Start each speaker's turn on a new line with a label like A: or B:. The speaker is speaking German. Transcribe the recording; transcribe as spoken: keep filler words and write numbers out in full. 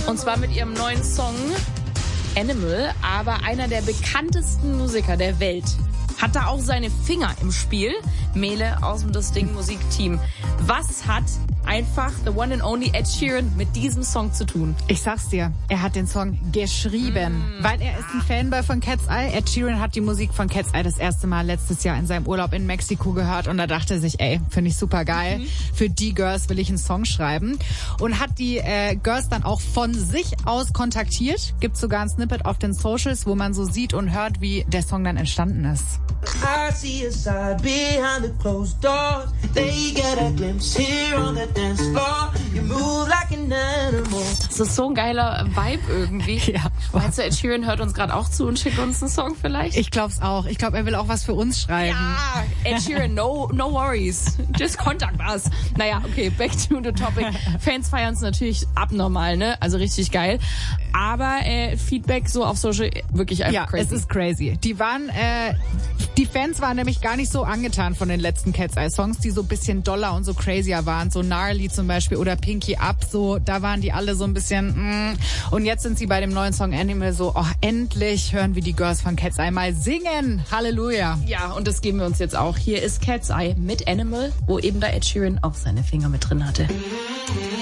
A: Und zwar mit ihrem neuen Song Animal, aber einer der bekanntesten Musiker der Welt hat da auch seine Finger im Spiel. Mele aus dem Das Ding Musikteam. Was hat einfach the one and only Ed Sheeran mit diesem Song zu tun?
B: Ich sag's dir, er hat den Song geschrieben, mm. weil er ist ein Fanboy von Cat's Eye. Ed Sheeran hat die Musik von Cat's Eye das erste Mal letztes Jahr in seinem Urlaub in Mexiko gehört und da dachte er sich, ey, finde ich super geil. Mhm. Für die Girls will ich einen Song schreiben und hat die äh, Girls dann auch von sich aus kontaktiert. Gibt sogar ein Snippet auf den Socials, wo man so sieht und hört, wie der Song dann entstanden ist.
C: I see a side behind the closed doors. They get a glimpse here on the dance floor. You move like an animal.
A: Das ist so ein geiler Vibe irgendwie. Ja. Meinst du, Ed Sheeran hört uns gerade auch zu und schickt uns einen Song vielleicht?
B: Ich glaub's auch. Ich glaube, er will auch was für uns schreiben.
A: Ja, Ed Sheeran, no, no worries. Just contact us. Naja, okay, back to the topic. Fans feiern es natürlich abnormal, ne? Also richtig geil. Aber äh, Feedback so auf Social wirklich einfach
B: ja,
A: crazy.
B: Ja, es ist crazy. Die waren, äh, die Fans waren nämlich gar nicht so angetan von den letzten Cat's Eye Songs, die so ein bisschen doller und so crazier waren. So Gnarly zum Beispiel oder Pinky Up, so, da waren die alle so ein bisschen, mm. Und jetzt sind sie bei dem neuen Song Animal so, oh, endlich hören wir die Girls von Cat's Eye mal singen. Halleluja.
A: Ja, und das geben wir uns jetzt auch. Hier ist Cat's Eye mit Animal, wo eben da Ed Sheeran auch seine Finger mit drin hatte.